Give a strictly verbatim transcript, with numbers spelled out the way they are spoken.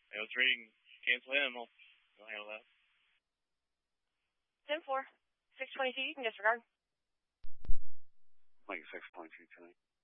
I was ready to cancel him. I'll, I'll handle that. ten four. six twenty-two, you can disregard. Like six point two tonight.